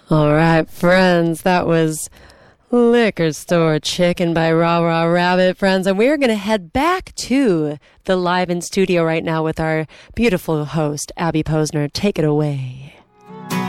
All right, friends, that was Liquor Store Chicken by Raw Raw Rabbit, friends. And we're going to head back to the live in studio right now with our beautiful host, Abby Posner. Take it away.